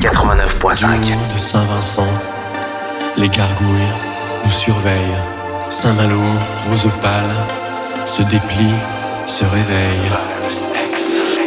89.5. Du haut de Saint-Vincent, les gargouilles nous surveillent. Saint-Malo, rose pâle, se déplie, se réveille.